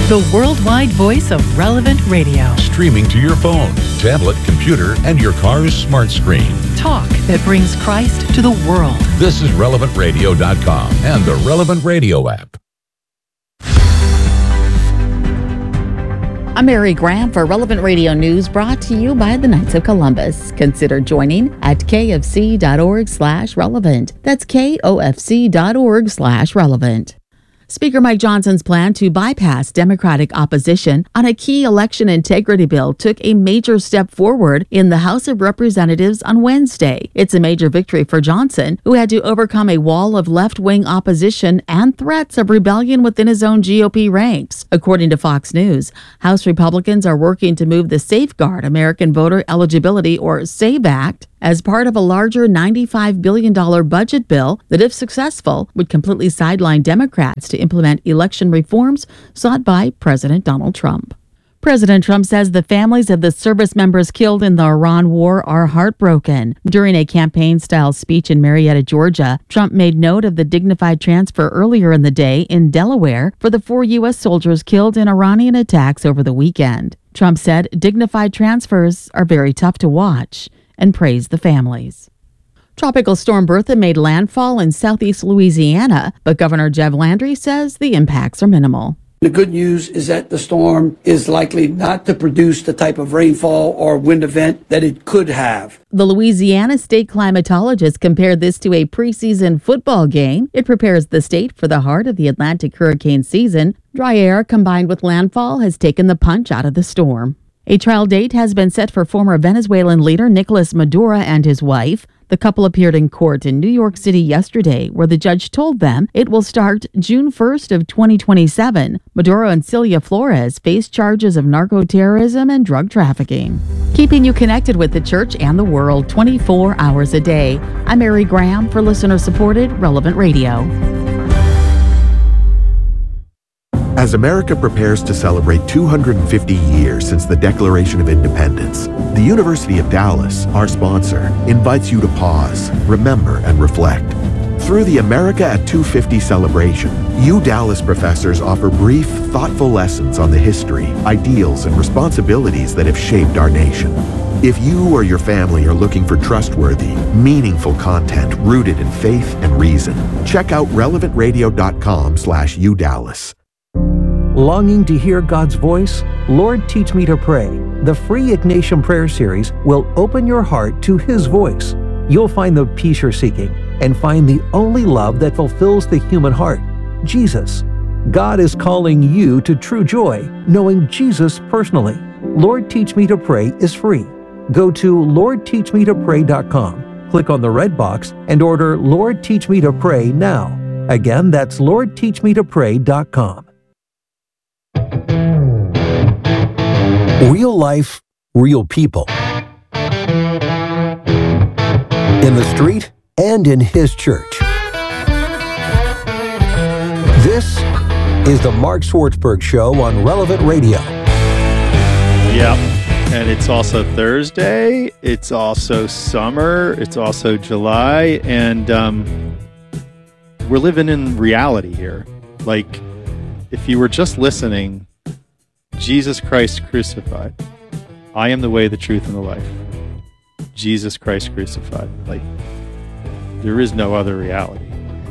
the worldwide voice of Relevant Radio. Streaming to your phone, tablet, computer, and your car's smart screen. Talk that brings Christ to the world. This is RelevantRadio.com and the Relevant Radio app. I'm Mary Graham for Relevant Radio News, brought to you by the Knights of Columbus. Consider joining at kfc.org/relevant. That's kofc.org/relevant. Speaker Mike Johnson's plan to bypass Democratic opposition on a key election integrity bill took a major step forward in the House of Representatives on Wednesday. It's a major victory for Johnson, who had to overcome a wall of left-wing opposition and threats of rebellion within his own GOP ranks. According to Fox News, House Republicans are working to move the Safeguard American Voter Eligibility, or SAVE Act, as part of a larger $95 billion budget bill that, if successful, would completely sideline Democrats to implement election reforms sought by President Donald Trump. President Trump says the families of the service members killed in the Iran war are heartbroken. During a campaign-style speech in Marietta, Georgia, Trump made note of the dignified transfer earlier in the day in Delaware for the 4 U.S. soldiers killed in Iranian attacks over the weekend. Trump said dignified transfers are very tough to watch and praised the families. Tropical Storm Bertha made landfall in southeast Louisiana, but Governor Jeff Landry says the impacts are minimal. The good news is that the storm is likely not to produce the type of rainfall or wind event that it could have. The Louisiana state climatologist compared this to a preseason football game. It prepares the state for the heart of the Atlantic hurricane season. Dry air combined with landfall has taken the punch out of the storm. A trial date has been set for former Venezuelan leader Nicolas Maduro and his wife. The couple appeared in court in New York City yesterday, where the judge told them it will start June 1st of 2027. Maduro and Celia Flores face charges of narco-terrorism and drug trafficking. Keeping you connected with the church and the world 24 hours a day. I'm Mary Graham for listener-supported Relevant Radio. As America prepares to celebrate 250 years since the Declaration of Independence, the University of Dallas, our sponsor, invites you to pause, remember, and reflect. Through the America at 250 celebration, Dallas professors offer brief, thoughtful lessons on the history, ideals, and responsibilities that have shaped our nation. If you or your family are looking for trustworthy, meaningful content rooted in faith and reason, check out relevantradio.com/UDallas. Longing to hear God's voice? Lord, Teach Me to Pray. The free Ignatian Prayer Series will open your heart to His voice. You'll find the peace you're seeking and find the only love that fulfills the human heart, Jesus. God is calling you to true joy, knowing Jesus personally. Lord, Teach Me to Pray is free. Go to LordTeachMeToPray.com, click on the red box, and order Lord, Teach Me to Pray now. Again, that's LordTeachMeToPray.com. Real life, real people. In the street and in His church. This is the Mark Swartzberg Show on Relevant Radio. Yep, and it's also Thursday, it's also summer, it's also July, and we're living in reality here. Like, if you were just listening, Jesus Christ crucified. I am the way, the truth, and the life. Jesus Christ crucified. Like, there is no other reality.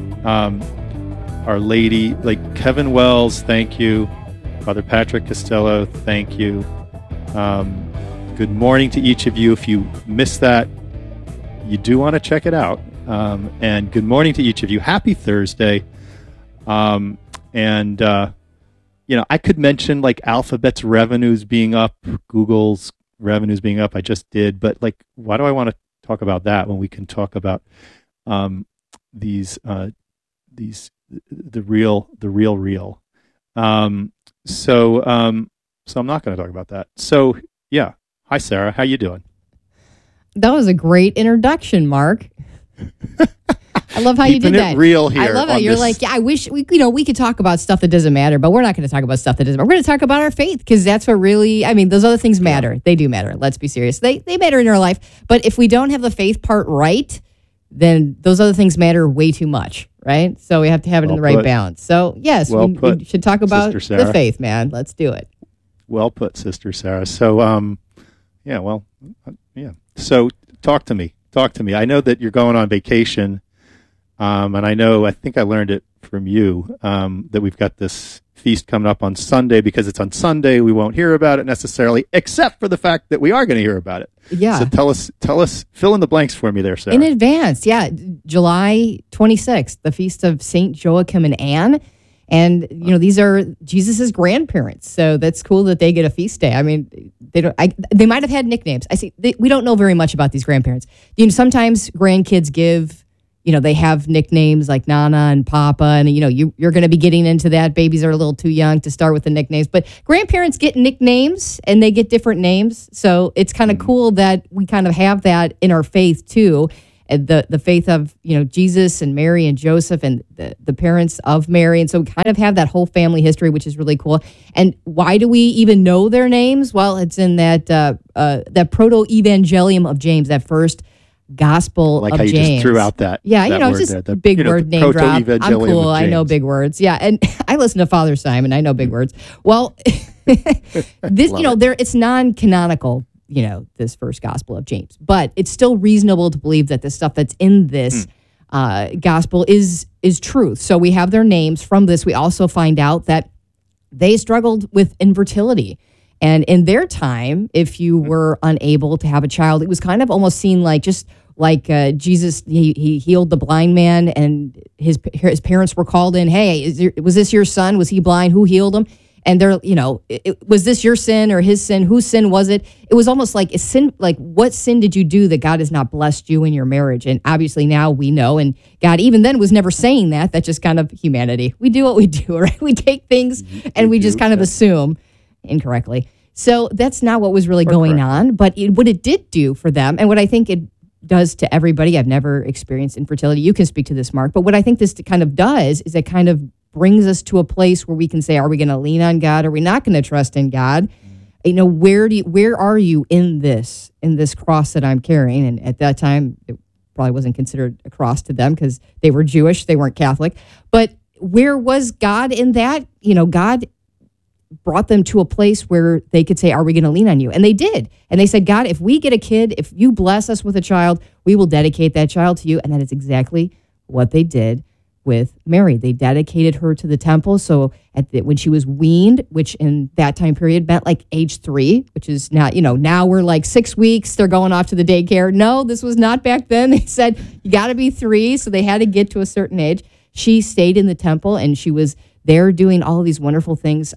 Our Lady, like Kevin Wells, thank you. Father Patrick Costello, thank you. Good morning to each of you. If you missed that, you do want to check it out. And good morning to each of you. Happy Thursday. I could mention like Alphabet's revenues being up, Google's revenues being up. I just did, but like, why do I want to talk about that when we can talk about the real. So I'm not going to talk about that. So yeah, hi Sarah, how you doing? That was a great introduction, Mark. I love how you did that. Real here. I love it. You're like, yeah, I wish we could talk about stuff that doesn't matter, but we're not going to talk about stuff that doesn't matter. We're going to talk about our faith because that's what really, those other things matter. They do matter. Let's be serious. They matter in our life. But if we don't have the faith part right, then those other things matter way too much, right? So we have to have it in the right balance. So yes, we should talk about the faith, man. Let's do it. Well put, Sister Sarah. So, So talk to me. I know that you're going on vacation, and I think I learned it from you, that we've got this feast coming up on Sunday. Because it's on Sunday, we won't hear about it necessarily, except for the fact that we are going to hear about it. Yeah. So tell us, fill in the blanks for me there, Sarah. In advance, yeah. July 26th, the feast of St. Joachim and Anne. And, these are Jesus's grandparents. So that's cool that they get a feast day. I mean, they might have had nicknames. We don't know very much about these grandparents. Sometimes grandkids give, they have nicknames like Nana and Papa. And, you're going to be getting into that. Babies are a little too young to start with the nicknames. But grandparents get nicknames and they get different names. So it's kind of cool that we kind of have that in our faith, too. The faith of Jesus and Mary and Joseph and the parents of Mary, and so we kind of have that whole family history, which is really cool. And why do we even know their names? Well, it's in that proto-evangelium of James, that first gospel like of how you James. just threw out that. Yeah, that it's just there, the, big word name drop. I'm cool. I know big words. Yeah, and I listen to Father Simon. I know big words. Well, this it's non-canonical. This first gospel of James. But it's still reasonable to believe that the stuff that's in this gospel is truth. So we have their names from this. We also find out that they struggled with infertility. And in their time, if you were unable to have a child, it was kind of almost seen like Jesus, he healed the blind man and his parents were called in. Hey, was this your son? Was he blind? Who healed him? And they're, was this your sin or his sin? Whose sin was it? It was almost like a sin. Like, what sin did you do that God has not blessed you in your marriage? And obviously now we know, and God even then was never saying that. That's just kind of humanity. We do what we do, right? We take things and we just kind of assume incorrectly. So that's not what was really going on. But what it did do for them, and what I think it does to everybody, I've never experienced infertility. You can speak to this, Mark. But what I think this kind of does is it kind of brings us to a place where we can say, are we going to lean on God? Are we not going to trust in God? Where are you in this cross that I'm carrying? And at that time, it probably wasn't considered a cross to them because they were Jewish, they weren't Catholic. But where was God in that? God brought them to a place where they could say, are we going to lean on you? And they did. And they said, God, if we get a kid, if you bless us with a child, we will dedicate that child to you. And that is exactly what they did with Mary. They dedicated her to the temple. So when she was weaned, which in that time period meant like age 3, which is not, now we're like 6 weeks, they're going off to the daycare. No, this was not back then. They said, you got to be 3. So they had to get to a certain age. She stayed in the temple and she was there doing all of these wonderful things,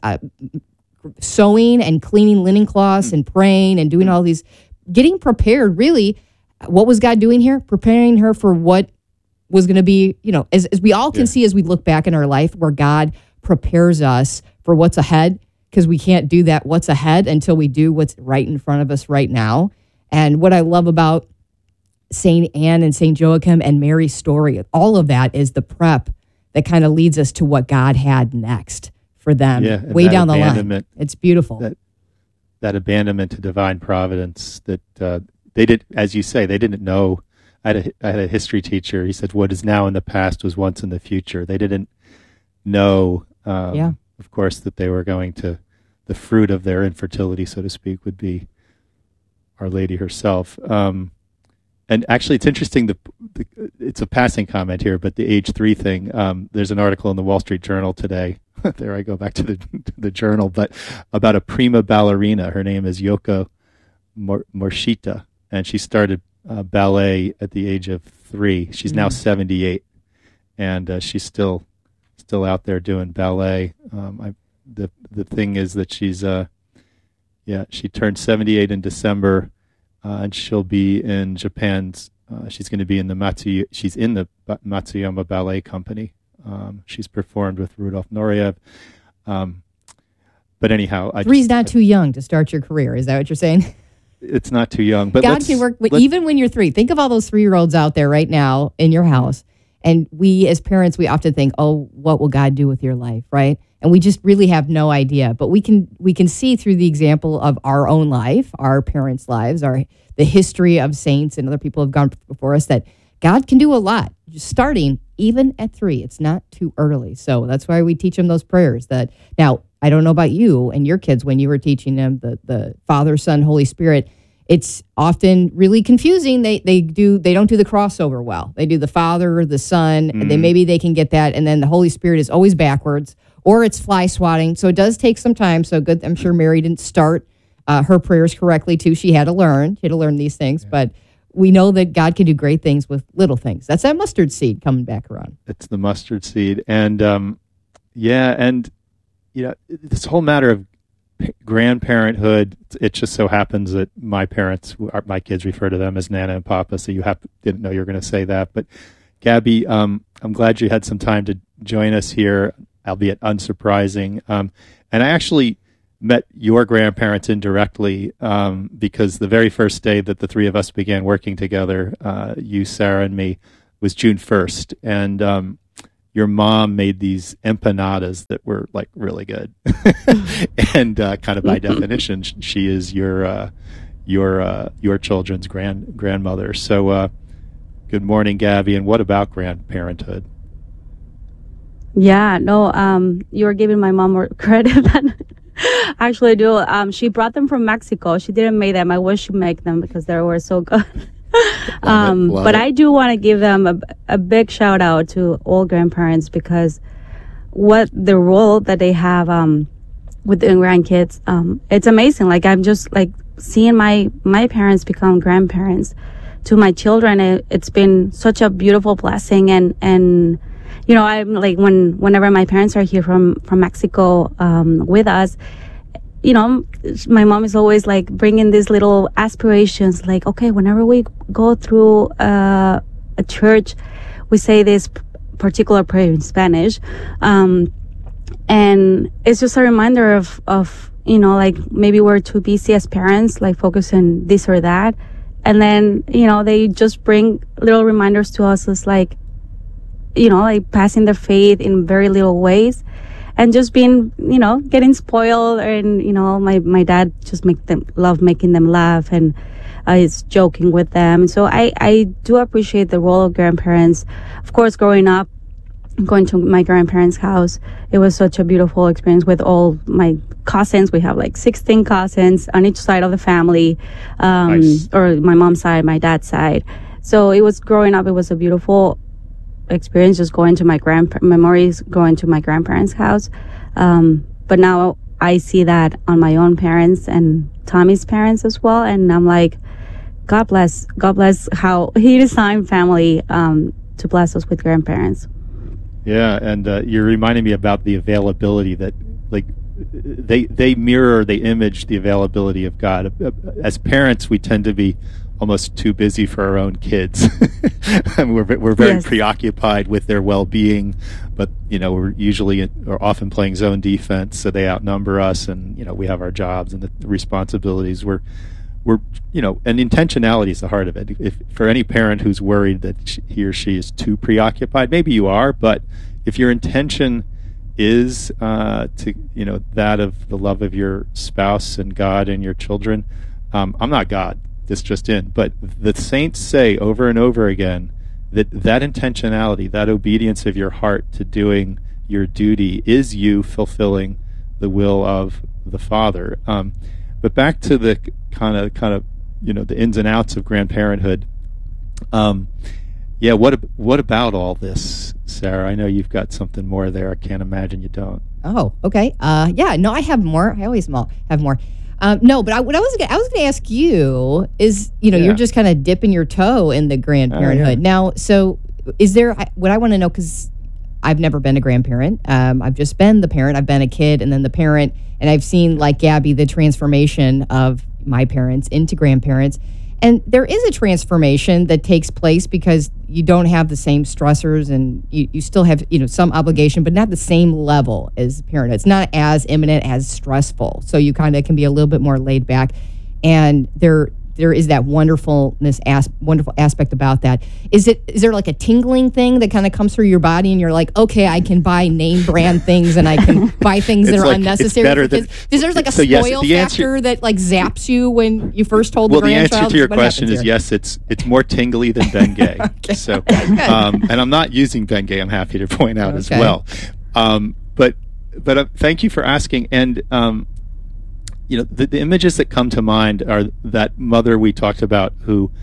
sewing and cleaning linen cloths and praying and doing all these, getting prepared. Really, what was God doing here? Preparing her for what was going to be, as we all can see as we look back in our life, where God prepares us for what's ahead, because we can't do that what's ahead until we do what's right in front of us right now. And what I love about St. Anne and St. Joachim and Mary's story, all of that is the prep that kind of leads us to what God had next for them way down the line. It's beautiful. That abandonment to divine providence that they did, as you say, they didn't know. I had a history teacher. He said, what is now in the past was once in the future. They didn't know, of course, that they were going to, the fruit of their infertility, so to speak, would be Our Lady herself. And actually, it's interesting, it's a passing comment here, but the age 3 thing, there's an article in the Wall Street Journal today. There I go back to the journal, but about a prima ballerina. Her name is Yoko Morishita, and she started ballet at the age of 3. She's now 78, and she's still out there doing ballet. The thing is that she's she turned 78 in December, and she'll be in Japan's. She's going to be in the Matsuyama Ballet Company. She's performed with Rudolf Nureyev. But anyhow, 3's not too young to start your career. Is that what you're saying? It's not too young, but God can work even when you're 3. Think of all those 3-year-olds out there right now in your house. And we as parents, we often think, oh, what will God do with your life, right? And we just really have no idea. But we can see through the example of our own life, our parents' lives, the history of saints and other people who have gone before us, that God can do a lot, just starting even at 3. It's not too early. So that's why we teach them those prayers. That now, I don't know about you and your kids when you were teaching them the Father, Son, Holy Spirit. It's often really confusing. They don't do the crossover well. They do the Father, the Son, and maybe they can get that, and then the Holy Spirit is always backwards, or it's fly swatting. So it does take some time. So good. I'm sure Mary didn't start her prayers correctly too. She had to learn. These things, but we know that God can do great things with little things. That's that mustard seed coming back around. It's the mustard seed, and this whole matter of grandparenthood. It just so happens that my kids refer to them as Nana and Papa. So didn't know you were going to say that, but Gabby, I'm glad you had some time to join us here, albeit unsurprising. And I actually met your grandparents indirectly because the very first day that the three of us began working together, you, Sarah, and me, was June 1st. And your mom made these empanadas that were like really good. And kind of by definition, she is your children's grandmother. So good morning, Gabby. And what about grandparenthood? Yeah, no, you're giving my mom more credit than actually I do. She brought them from Mexico. She didn't make them. I wish she make them because they were so good. Love it. I do want to give them a big shout out to all grandparents because what the role that they have with the grandkids, it's amazing. Like I'm just like seeing my parents become grandparents to my children. It's been such a beautiful blessing and you know, I'm like whenever my parents are here from Mexico with us, you know, my mom is always like bringing these little aspirations, like, okay, whenever we go through a church, we say this particular prayer in Spanish. And it's just a reminder of, you know, like maybe we're too busy as parents, like focusing this or that. And then, you know, they just bring little reminders to us as like, you know, like passing their faith in very little ways. And just being, you know, getting spoiled, and you know, my dad just love making them laugh, and is joking with them. So I do appreciate the role of grandparents. Of course, growing up, going to my grandparents' house, it was such a beautiful experience with all my cousins. We have like 16 cousins on each side of the family, nice. Or my mom's side, my dad's side. So it was growing up. It was a beautiful experience just going to my grandparents' house. But now I see that on my own parents and Tommy's parents as well. And I'm like, God bless how he designed family to bless us with grandparents. Yeah, and you're reminding me about the availability that, like, they mirror, they image the availability of God. As parents, we tend to be almost too busy for our own kids. we're very yes. preoccupied with their well-being, but you know we're often playing zone defense, so they outnumber us, and you know we have our jobs and the responsibilities. We're you know, and intentionality is the heart of it. If for any parent who's worried that he or she is too preoccupied, maybe you are, but if your intention is to, you know, that of the love of your spouse and God and your children, I'm not God. This just in, but the saints say over and over again that intentionality, that obedience of your heart to doing your duty is you fulfilling the will of the Father. But back to the kind of you know the ins and outs of grandparenthood. Yeah, what about all this, Sarah? I know you've got something more there. I can't imagine you don't. Oh, okay. Yeah, no, I have more. I always have more. No, but what I was going to ask you is, you know, you're just kind of dipping your toe in the grandparenthood. Now, so is there, what I want to know, because I've never been a grandparent. I've just been the parent. I've been a kid and then the parent. And I've seen, like Gabby, the transformation of my parents into grandparents. And there is a transformation that takes place because you don't have the same stressors and you still have, you know, some obligation, but not the same level as parenthood. It's not as imminent, as stressful. So you kind of can be a little bit more laid back. And the there is that wonderful aspect about that. Is there like a tingling thing that kind of comes through your body and you're like, okay, I can buy name brand things and I can buy things that are unnecessary? Is there like a spoil factor that like zaps you when you first told the grandchild? Well, the answer to your question is yes, it's more tingly than Bengay. Okay. So, and I'm not using Bengay, I'm happy to point out as well. But thank you for asking. And, the images that come to mind are that mother we talked about who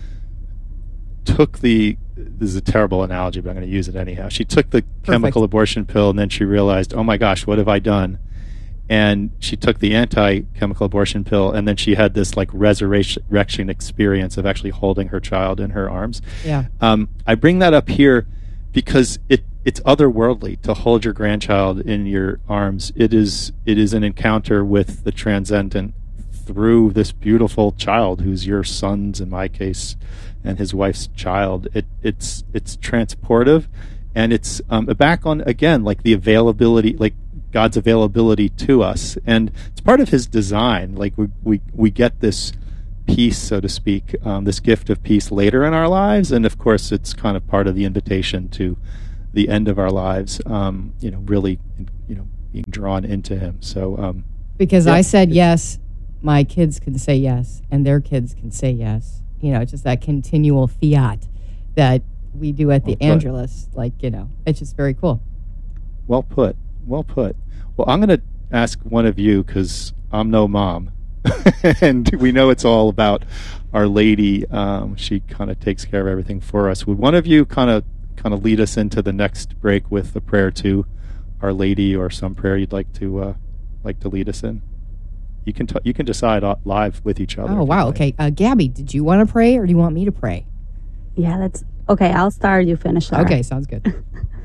took this is a terrible analogy, but I'm going to use it anyhow. She took the chemical abortion pill and then she realized, oh my gosh, what have I done? And she took the anti-chemical abortion pill and then she had this like resurrection experience of actually holding her child in her arms. Yeah. I bring that up here because it's otherworldly to hold your grandchild in your arms. It is an encounter with the transcendent through this beautiful child who's your son's, in my case, and his wife's child. It's transportive, and it's back on again like the availability, like God's availability to us, and it's part of His design. Like we get this peace, so to speak, this gift of peace later in our lives, and of course it's kind of part of the invitation to the end of our lives, really, being drawn into Him. So, because I said yes, my kids can say yes, and their kids can say yes. It's just that continual fiat that we do at the Angelus. It's just very cool. Well put. Well, I'm going to ask one of you, because I'm no mom, and we know it's all about Our Lady. She kind of takes care of everything for us. Would one of you kind of lead us into the next break with the prayer to Our Lady, or some prayer you'd like to lead us in? You can decide live with each other. Oh wow! Okay, Gabby, did you want to pray or do you want me to pray? Yeah, that's okay. I'll start. You finish. Laura. Okay, sounds good.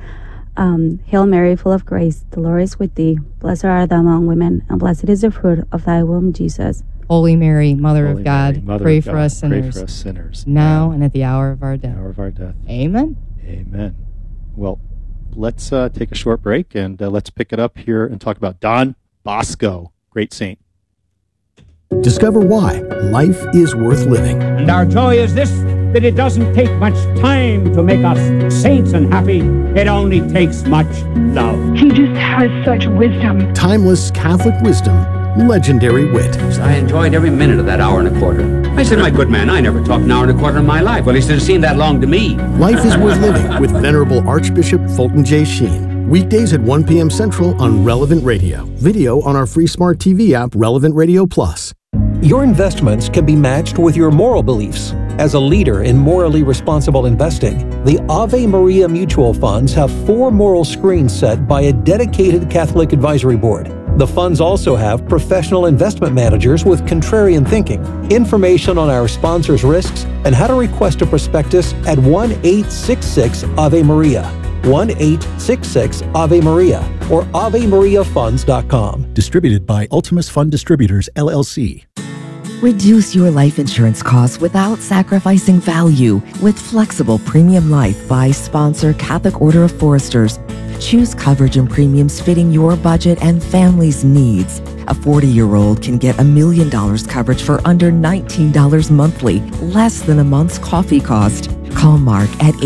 Hail Mary, full of grace, the Lord is with thee. Blessed art thou among women, and blessed is the fruit of thy womb, Jesus. Holy Mary, Mother of God, pray for us sinners, now and at the hour of our death. Amen. Amen. Well, let's take a short break and let's pick it up here and talk about Don Bosco, great saint. Discover why life is worth living. And our joy is this, that it doesn't take much time to make us saints and happy. It only takes much love. He just has such wisdom. Timeless Catholic wisdom, legendary wit. I enjoyed every minute of that hour and a quarter. I said, my good man, I never talked an hour and a quarter in my life. Well, he said, it seemed that long to me. Life is worth living with Venerable Archbishop Fulton J. Sheen. Weekdays at 1 p.m. Central on Relevant Radio. Video on our free smart TV app, Relevant Radio Plus. Your investments can be matched with your moral beliefs. As a leader in morally responsible investing, the Ave Maria Mutual Funds have 4 moral screens set by a dedicated Catholic advisory board. The funds also have professional investment managers with contrarian thinking. Information on our sponsors' risks and how to request a prospectus at 1-866-AVE-MARIA. 1-866-AVE-MARIA or AveMariaFunds.com. Distributed by Ultimus Fund Distributors, LLC. Reduce your life insurance costs without sacrificing value with flexible Premium Life by sponsor Catholic Order of Foresters. Choose coverage and premiums fitting your budget and family's needs. A 40-year-old can get $1 million coverage for under $19 monthly, less than a month's coffee cost. Call Mark at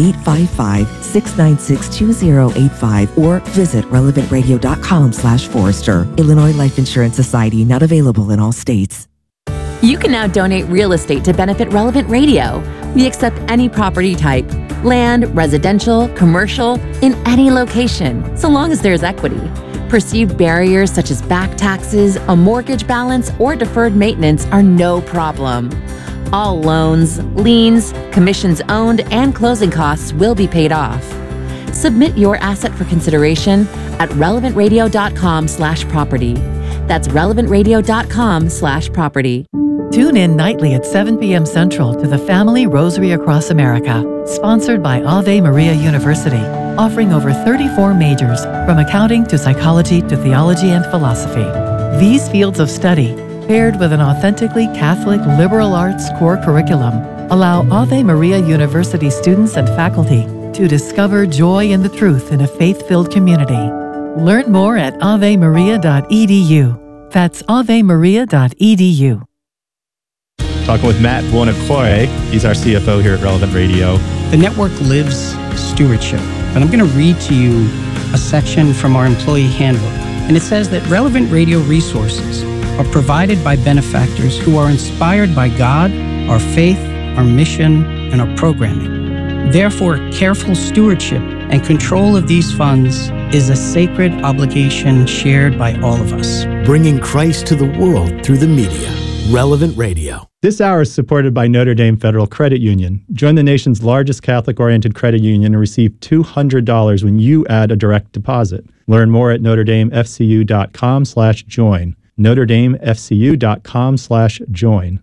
855-696-2085 or visit relevantradio.com/Forester. Illinois Life Insurance Society, not available in all states. You can now donate real estate to benefit Relevant Radio. We accept any property type, land, residential, commercial, in any location, so long as there's equity. Perceived barriers such as back taxes, a mortgage balance, or deferred maintenance are no problem. All loans, liens, commissions owned, and closing costs will be paid off. Submit your asset for consideration at relevantradio.com/property. That's relevantradio.com/property. Tune in nightly at 7 p.m. Central to the Family Rosary Across America, sponsored by Ave Maria University, offering over 34 majors, from accounting to psychology to theology and philosophy. These fields of study, paired with an authentically Catholic liberal arts core curriculum, allow Ave Maria University students and faculty to discover joy in the truth in a faith-filled community. Learn more at avemaria.edu. That's avemaria.edu. Talking with Matt Buonocore. He's our CFO here at Relevant Radio. The network lives stewardship. And I'm going to read to you a section from our employee handbook. And it says that Relevant Radio resources are provided by benefactors who are inspired by God, our faith, our mission, and our programming. Therefore, careful stewardship and control of these funds is a sacred obligation shared by all of us. Bringing Christ to the world through the media. Relevant Radio. This hour is supported by Notre Dame Federal Credit Union. Join the nation's largest Catholic-oriented credit union and receive $200 when you add a direct deposit. Learn more at NotreDameFCU.com/join. NotreDameFCU.com/join.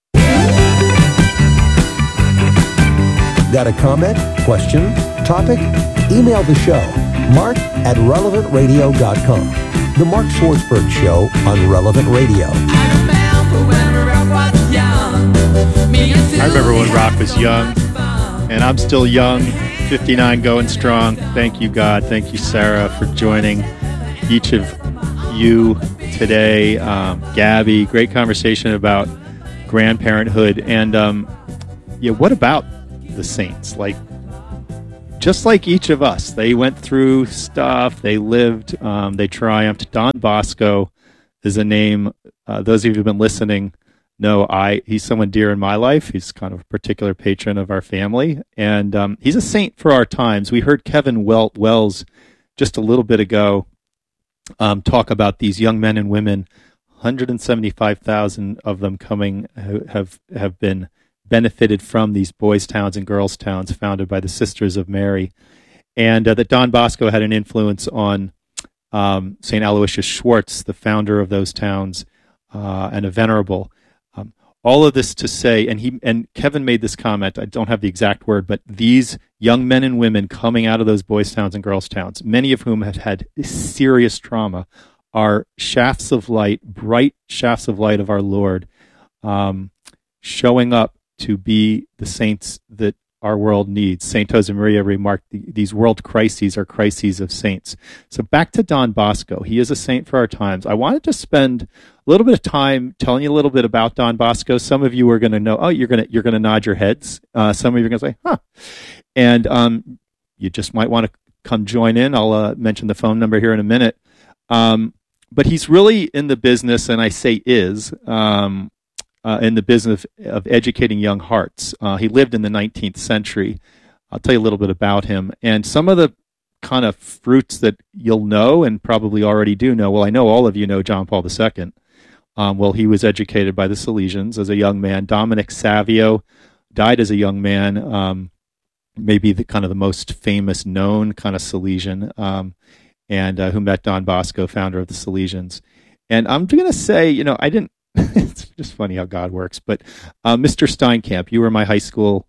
Got a comment, question, topic? Email the show, mark@relevantradio.com. The Mark Schwartzberg Show on Relevant Radio. I remember when rock was young, and I'm still young, 59 going strong. Thank you, God. Thank you, Sarah, for joining each of you today. Gabby, great conversation about grandparenthood. And what about the saints? Like, just like each of us, they went through stuff, they lived, they triumphed. Don Bosco is a name, those of you who've been listening know he's someone dear in my life. He's kind of a particular patron of our family, and he's a saint for our times. We heard Kevin Wells just a little bit ago talk about these young men and women, 175,000 of them coming who have been benefited from these boys' towns and girls' towns founded by the Sisters of Mary, and that Don Bosco had an influence on St. Aloysius Schwartz, the founder of those towns, and a venerable. All of this to say, and Kevin made this comment, I don't have the exact word, but these young men and women coming out of those boys' towns and girls' towns, many of whom have had serious trauma, are shafts of light, bright shafts of light of our Lord, showing up to be the saints that our world needs. St. Josemaria remarked, these world crises are crises of saints. So back to Don Bosco. He is a saint for our times. I wanted to spend a little bit of time telling you a little bit about Don Bosco. Some of you are going to know, you're going to nod your heads. Some of you are going to say, huh. And you just might want to come join in. I'll mention the phone number here in a minute. But he's really in the business, and I say is, in the business of educating young hearts. He lived in the 19th century. I'll tell you a little bit about him. And some of the kind of fruits that you'll know and probably already do know, well, I know all of you know John Paul II. Well, he was educated by the Salesians as a young man. Dominic Savio died as a young man, maybe the kind of the most famous known kind of Salesian, and who met Don Bosco, founder of the Salesians. And I'm going to say, it's just funny how God works. But Mr. Steinkamp, you were my high school.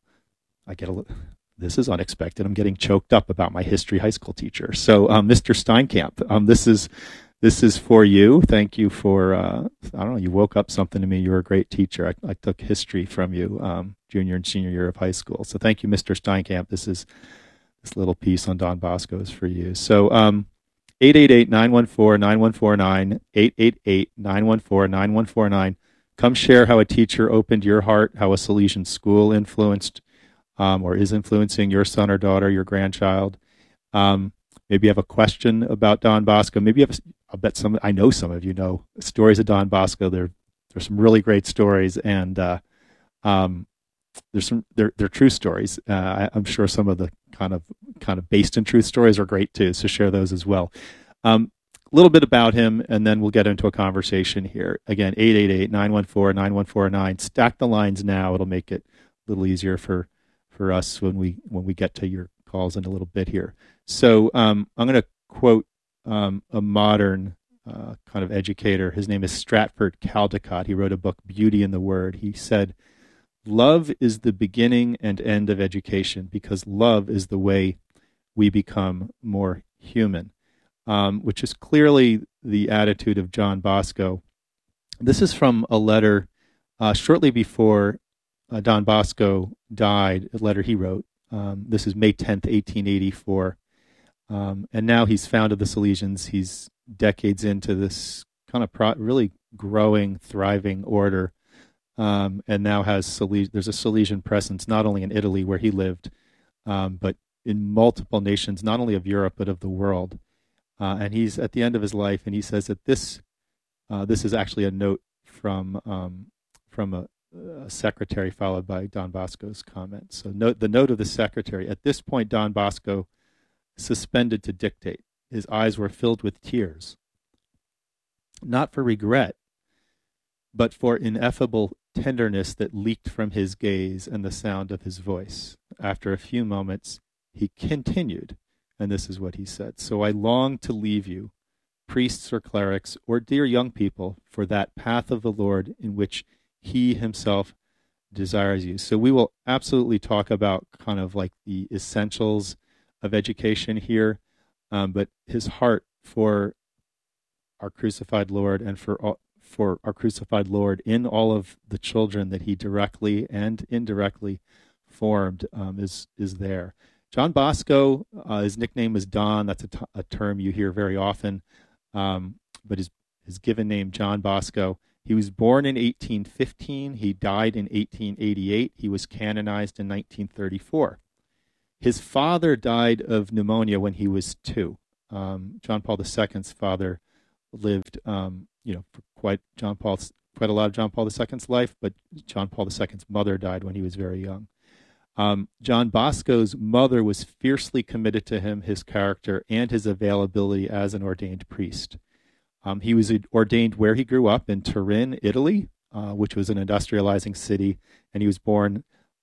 This is unexpected. I'm getting choked up about my history high school teacher. So, Mr. Steinkamp, this is for you. Thank you for. I don't know. You woke up something to me. You were a great teacher. I took history from you, junior and senior year of high school. So, thank you, Mr. Steinkamp. This little piece on Don Bosco is for you. So. 888-914-9149, 888-914-9149. Come share how a teacher opened your heart, how a Salesian school influenced or is influencing your son or daughter, your grandchild. Maybe you have a question about Don Bosco. Maybe you have, I know some of you know stories of Don Bosco. There's some really great stories, and they're true stories. I'm sure some of the kind of based in truth stories are great too, so share those as well. A little bit about him, and then we'll get into a conversation here. Again, 888-914-9149. Stack the lines now. It'll make it a little easier for us when we get to your calls in a little bit here. So I'm going to quote a modern kind of educator. His name is Stratford Caldecott. He wrote a book, Beauty in the Word. He said, "Love is the beginning and end of education because love is the way we become more human," which is clearly the attitude of John Bosco. This is from a letter shortly before Don Bosco died, a letter he wrote. This is May 10th, 1884. And now he's founded the Salesians. He's decades into this kind of really growing, thriving order. and now has there's a Salesian presence not only in Italy where he lived, but in multiple nations, not only of Europe but of the world. And he's at the end of his life, and he says that this is actually a note from a secretary, followed by Don Bosco's comment. So the note of the secretary. At this point, Don Bosco suspended to dictate. His eyes were filled with tears, not for regret, but for ineffable tenderness that leaked from his gaze and the sound of his voice. After a few moments, he continued, and this is what he said: "So I long to leave you, priests or clerics, or dear young people, for that path of the Lord in which he himself desires you." So we will absolutely talk about kind of like the essentials of education here, but his heart for our crucified Lord and for our crucified Lord in all of the children that he directly and indirectly formed is there. John Bosco, his nickname was Don. That's a term you hear very often, but his given name, John Bosco. He was born in 1815. He died in 1888. He was canonized in 1934. His father died of pneumonia when he was 2. John Paul II's father lived, for quite a lot of John Paul II's life, but John Paul II's mother died when he was very young. John Bosco's mother was fiercely committed to him, his character, and his availability as an ordained priest. He was ordained where he grew up, in Turin, Italy, which was an industrializing city, and he was born.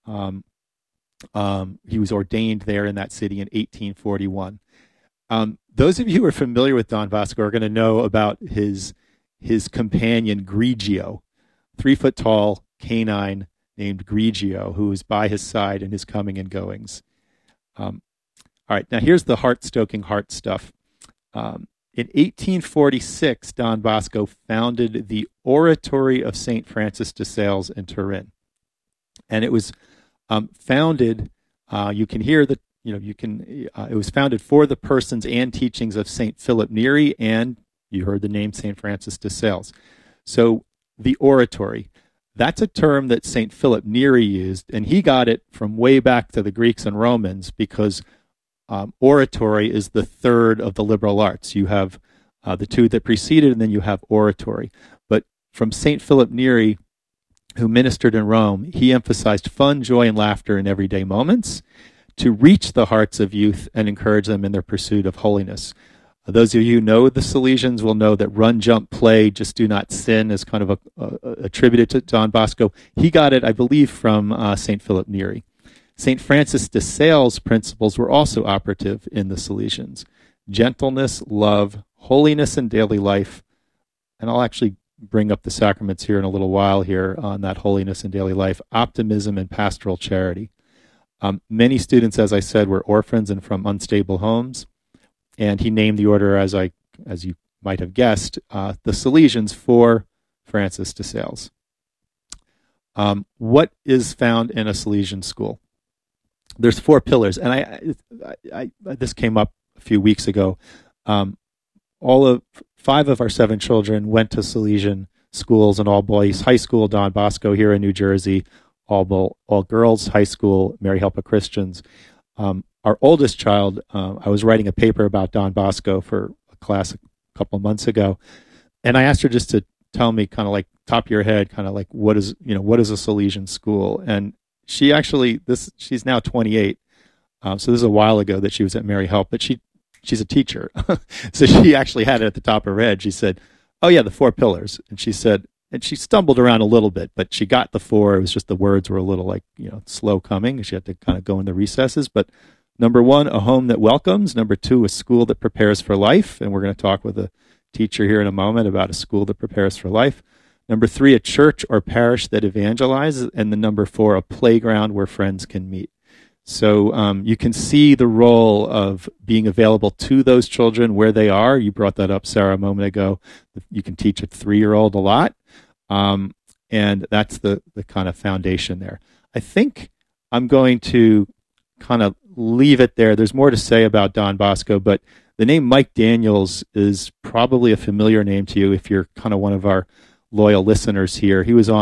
He was ordained there in that city in 1841. Those of you who are familiar with Don Bosco are going to know about his companion Grigio, 3-foot-tall canine named Grigio, who was by his side in his coming and goings. All right, now here's the heart-stoking heart stuff. In 1846, Don Bosco founded the Oratory of St. Francis de Sales in Turin. And it was founded, it was founded for the persons and teachings of St. Philip Neri, and you heard the name St. Francis de Sales. So the oratory, that's a term that St. Philip Neri used, and he got it from way back to the Greeks and Romans because oratory is the third of the liberal arts. You have the two that preceded, and then you have oratory. But from St. Philip Neri, who ministered in Rome, he emphasized fun, joy, and laughter in everyday moments to reach the hearts of youth and encourage them in their pursuit of holiness. Those of you who know the Salesians will know that run, jump, play, just do not sin is kind of attributed to Don Bosco. He got it, I believe, from St. Philip Neri. St. Francis de Sales' principles were also operative in the Salesians: gentleness, love, holiness in daily life, and I'll actually bring up the sacraments here in a little while here on that holiness in daily life, optimism, and pastoral charity. Many students, as I said, were orphans and from unstable homes, and he named the order, as you might have guessed, the Salesians for Francis de Sales. What is found in a Salesian school? There's 4 pillars, and I this came up a few weeks ago. All of 5 of our 7 children went to Salesian schools, an all-boys high school, Don Bosco here in New Jersey, all-girls high school, Mary Helpa Christians. Our oldest child, I was writing a paper about Don Bosco for a class a couple of months ago, and I asked her just to tell me, kind of like top of your head, kind of like what is a Salesian school, and she actually she's now 28, so this is a while ago that she was at Mary Help, but she's a teacher, so she actually had it at the top of her head. She said, "Oh yeah, the 4 pillars," and she said, and she stumbled around a little bit, but she got the 4. It was just the words were a little slow coming. She had to kind of go in the recesses, but number 1, a home that welcomes. Number 2, a school that prepares for life. And we're going to talk with a teacher here in a moment about a school that prepares for life. Number 3, a church or parish that evangelizes. And the number 4, a playground where friends can meet. So you can see the role of being available to those children where they are. You brought that up, Sarah, a moment ago. You can teach a 3-year-old a lot. And that's the kind of foundation there. I think I'm going to kind of leave it there. There's more to say about Don Bosco, but the name Mike Daniels is probably a familiar name to you if you're kind of one of our loyal listeners here. He was on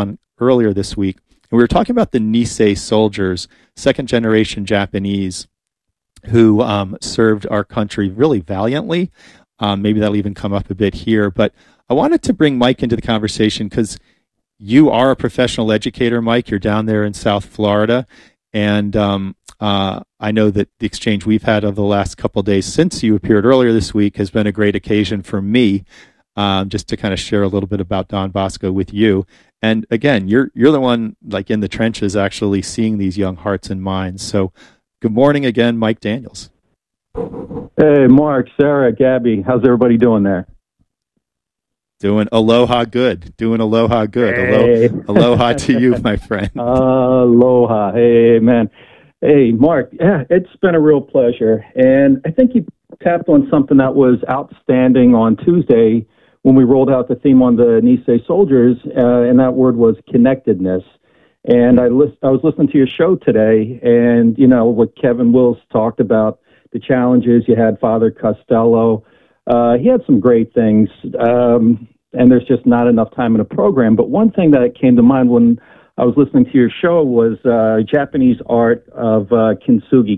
earlier this week, and we were talking about the Nisei soldiers, second-generation Japanese, who served our country really valiantly. Maybe that'll even come up a bit here, but I wanted to bring Mike into the conversation because you are a professional educator, Mike. You're down there in South Florida, and I know that the exchange we've had over the last couple of days since you appeared earlier this week has been a great occasion for me, just to kind of share a little bit about Don Bosco with you. And again, you're the one like in the trenches actually seeing these young hearts and minds. So good morning again, Mike Daniels. Hey, Mark, Sarah, Gabby, how's everybody doing there? Doing aloha good. Doing aloha good. Hey. Aloha to you, my friend. Aloha. Hey, man. Hey, Mark, yeah, it's been a real pleasure. And I think you tapped on something that was outstanding on Tuesday when we rolled out the theme on the Nisei soldiers, and that word was connectedness. And I was listening to your show today, and, you know, what Kevin Wills talked about, the challenges. You had Father Costello. He had some great things, and there's just not enough time in a program. But one thing that came to mind when I was listening to your show was Japanese art of kintsugi,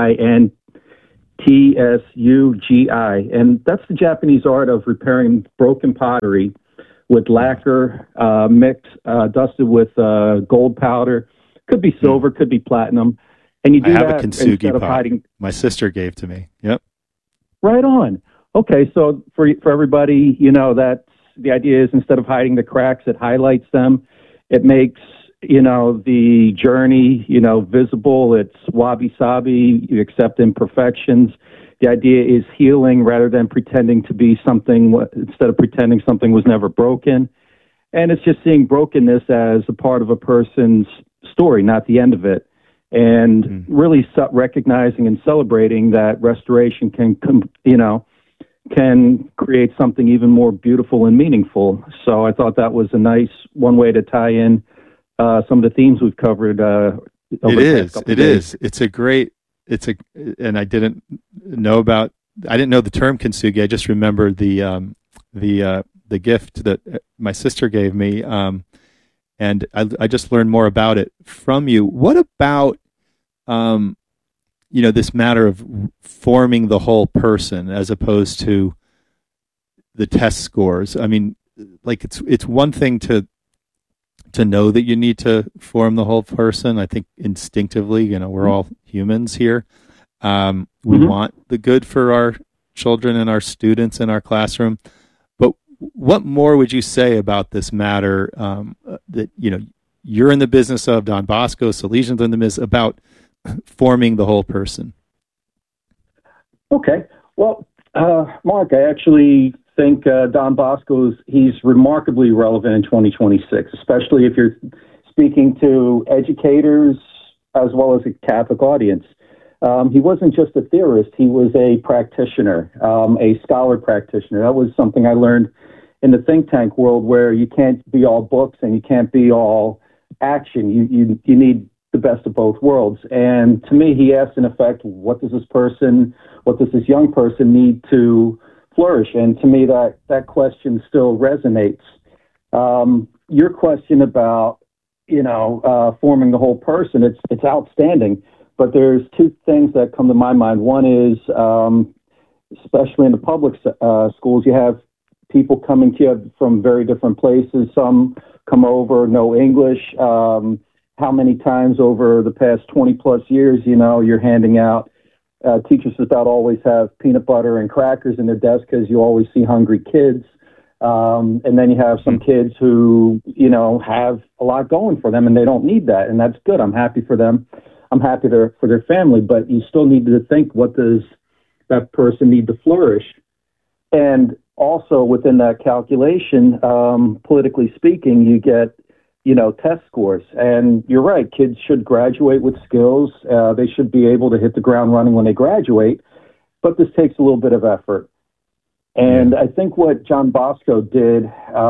Kintsugi, and that's the Japanese art of repairing broken pottery with lacquer dusted with gold powder. Could be silver, could be platinum. And you do I have that a kintsugi instead of pot. hiding. My sister gave to me. Yep. Right on. Okay, so for everybody, you know, that's the idea is instead of hiding the cracks, it highlights them. It makes, you know, the journey, you know, visible. It's wabi-sabi. You accept imperfections. The idea is healing rather than pretending to be something, instead of pretending something was never broken. And it's just seeing brokenness as a part of a person's story, not the end of it. And really recognizing and celebrating that restoration can create something even more beautiful and meaningful. So I thought that was a nice one way to tie in some of the themes we've covered. It is. And I didn't know the term kintsugi. I just remembered the gift that my sister gave me. And I just learned more about it from you. What about, this matter of forming the whole person as opposed to the test scores? I mean, like it's one thing to know that you need to form the whole person. I think instinctively, we're all humans here. We want the good for our children and our students in our classroom. But what more would you say about this matter that, you're in the business of, Don Bosco, Salesians in the business, about forming the whole person? Okay. Well, Mark, I actually think Don Bosco's, he's remarkably relevant in 2026, especially if you're speaking to educators as well as a Catholic audience. He wasn't just a theorist, he was a practitioner, a scholar practitioner. That was something I learned in the think tank world, where you can't be all books and you can't be all action. You need the best of both worlds. And to me, he asked, in effect, what does this young person need to flourish? And to me, that question still resonates. Your question about, forming the whole person, it's outstanding. But there's two things that come to my mind. One is, especially in the public schools, you have people coming to you from very different places. Some come over, know English. How many times over the past 20 plus years, you're handing out, teachers without always have peanut butter and crackers in their desk because you always see hungry kids. And then you have some kids who, have a lot going for them and they don't need that. And that's good. I'm happy for them. I'm happy for their family, but you still need to think, what does that person need to flourish? And also within that calculation, politically speaking, you get, test scores. And you're right, kids should graduate with skills. They should be able to hit the ground running when they graduate, but this takes a little bit of effort. And I think what John Bosco did,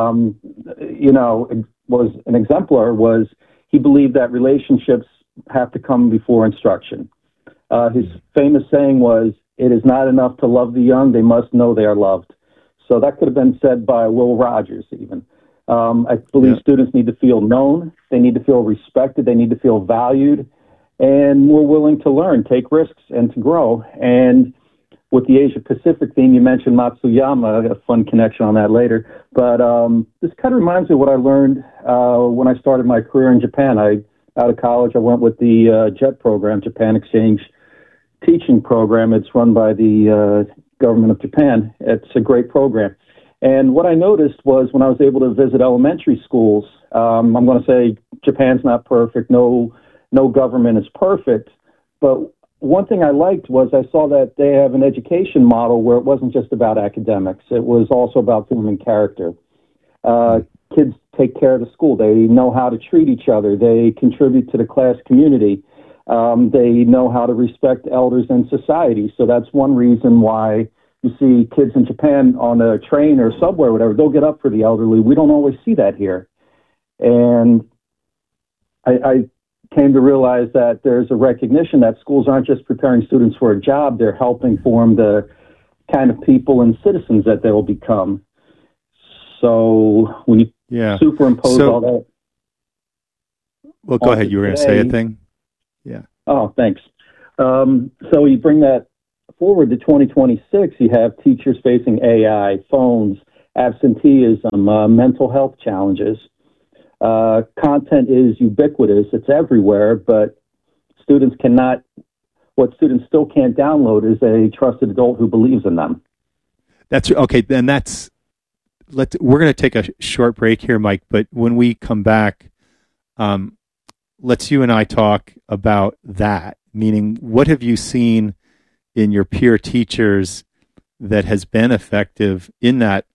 was an exemplar, was he believed that relationships have to come before instruction. His famous saying was, "It is not enough to love the young, they must know they are loved." So that could have been said by Will Rogers even. I believe students need to feel known, they need to feel respected, they need to feel valued, and more willing to learn, take risks, and to grow. And with the Asia Pacific theme, you mentioned Matsuyama, a fun connection on that later. But this kind of reminds me of what I learned when I started my career in Japan. Out of college, I went with the JET program, Japan Exchange Teaching Program. It's run by the government of Japan. It's a great program. And what I noticed was when I was able to visit elementary schools, I'm going to say Japan's not perfect. No government is perfect. But one thing I liked was I saw that they have an education model where it wasn't just about academics. It was also about forming character. Kids take care of the school. They know how to treat each other. They contribute to the class community. They know how to respect elders in society. So that's one reason why you see kids in Japan on a train or subway or whatever, they'll get up for the elderly. We don't always see that here. And I came to realize that there's a recognition that schools aren't just preparing students for a job, they're helping form the kind of people and citizens that they will become. So when you superimpose all that. Well, go ahead. You were going to say a thing? Yeah. Oh, thanks. So you bring that forward to 2026, you have teachers facing AI, phones, absenteeism, mental health challenges. Content is ubiquitous. It's everywhere, but what students still can't download is a trusted adult who believes in them. That's okay. Then we're going to take a short break here, Mike, but when we come back, let's you and I talk about that, meaning what have you seen in your peer teachers that has been effective in that,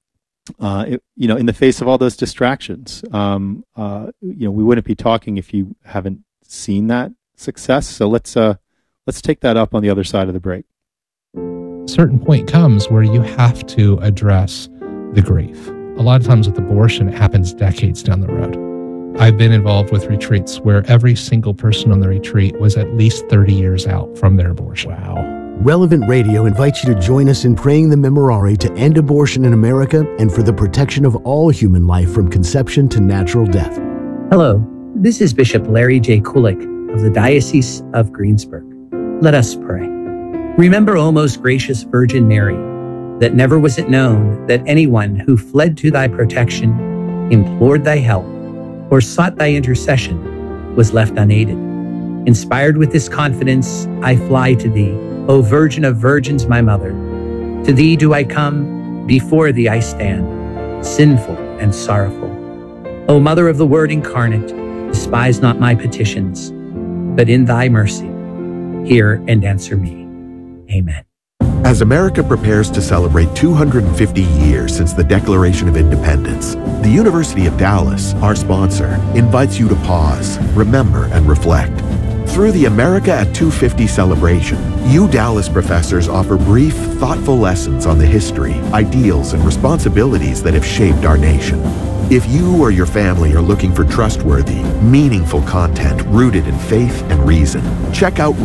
in the face of all those distractions. We wouldn't be talking if you haven't seen that success. So let's take that up on the other side of the break. A certain point comes where you have to address the grief. A lot of times with abortion, it happens decades down the road. I've been involved with retreats where every single person on the retreat was at least 30 years out from their abortion. Wow. Relevant Radio invites you to join us in praying the Memorare to end abortion in America and for the protection of all human life from conception to natural death. Hello, this is Bishop Larry J. Kulik of the Diocese of Greensburg. Let us pray. Remember, O most gracious Virgin Mary, that never was it known that anyone who fled to thy protection, implored thy help, or sought thy intercession was left unaided. Inspired with this confidence, I fly to thee, O Virgin of Virgins, my Mother. To thee do I come, before thee I stand, sinful and sorrowful. O Mother of the Word incarnate, despise not my petitions, but in thy mercy, hear and answer me. Amen. As America prepares to celebrate 250 years since the Declaration of Independence, the University of Dallas, our sponsor, invites you to pause, remember, and reflect. Through the America at 250 celebration, Dallas professors offer brief, thoughtful lessons on the history, ideals, and responsibilities that have shaped our nation. If you or your family are looking for trustworthy, meaningful content rooted in faith and reason, check out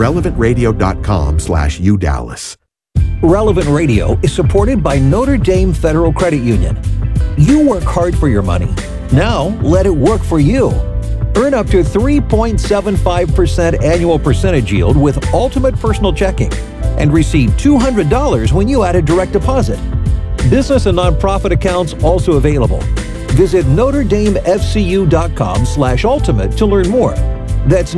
relevantradio.com/UDallas. Relevant Radio is supported by Notre Dame Federal Credit Union. You work hard for your money. Now let it work for you. Earn up to 3.75% annual percentage yield with Ultimate Personal Checking and receive $200 when you add a direct deposit. Business and nonprofit accounts also available. Visit NotreDameFCU.com/ultimate to learn more. That's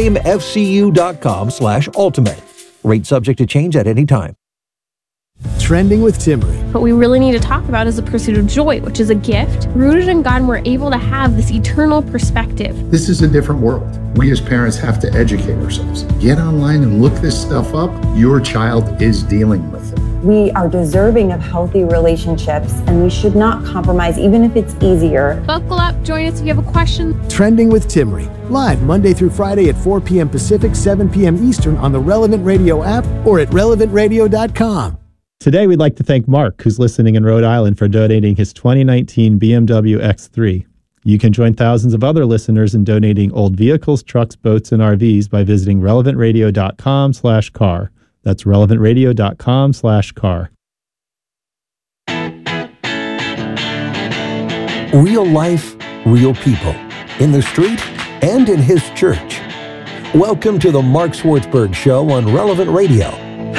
NotreDameFCU.com/ultimate. Rate subject to change at any time. Trending with Timmery. What we really need to talk about is the pursuit of joy, which is a gift rooted in God, and we're able to have this eternal perspective. This is a different world. We as parents have to educate ourselves. Get online and look this stuff up. Your child is dealing with it. We are deserving of healthy relationships, and we should not compromise, even if it's easier. Buckle up, join us if you have a question. Trending with Timmery, live Monday through Friday at 4 p.m. Pacific, 7 p.m. Eastern on the Relevant Radio app or at relevantradio.com. Today, we'd like to thank Mark, who's listening in Rhode Island, for donating his 2019 BMW X3. You can join thousands of other listeners in donating old vehicles, trucks, boats, and RVs by visiting relevantradio.com/car. That's relevantradio.com/car. Real life, real people, in the street and in his church. Welcome to the Mark Swartzberg Show on Relevant Radio.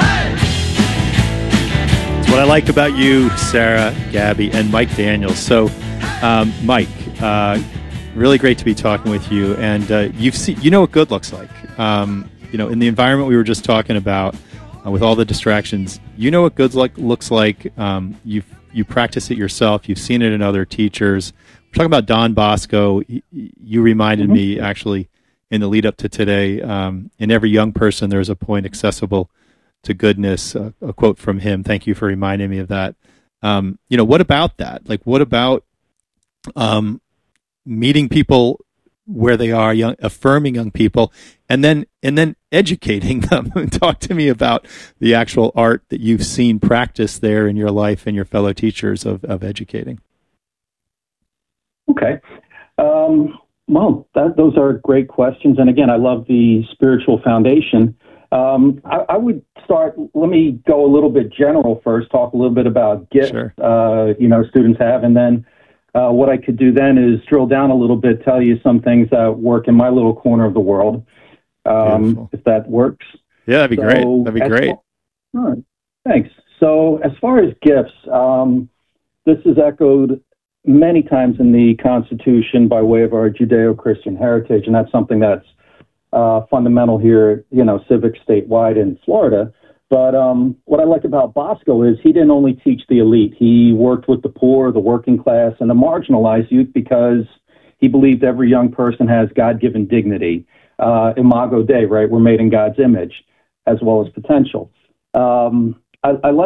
It's what I like about you, Sarah, Gabby, and Mike Daniels. So, Mike, really great to be talking with you. And you know what good looks like. In the environment we were just talking about, with all the distractions, you know what good looks like. You practice it yourself. You've seen it in other teachers. We're talking about Don Bosco. You reminded me, actually, in the lead up to today, in every young person, there's a point accessible to goodness, a quote from him. Thank you for reminding me of that. What about that? Like, what about meeting people where they are, affirming young people, and then educating them? Talk to me about the actual art that you've seen practiced there in your life and your fellow teachers of educating. Okay. Well, those are great questions. And again, I love the spiritual foundation. I would start, let me go a little bit general first, talk a little bit about gifts, students have, and then what I could do then is drill down a little bit, tell you some things that work in my little corner of the world, if that works. Yeah, that'd be great. That'd be great. All right. Thanks. So as far as gifts, this is echoed many times in the Constitution by way of our Judeo-Christian heritage, and that's something that's fundamental here, civic statewide in Florida. But what I like about Bosco is he didn't only teach the elite. He worked with the poor, the working class, and the marginalized youth because he believed every young person has God-given dignity. Imago Dei, right? We're made in God's image as well as potential. I like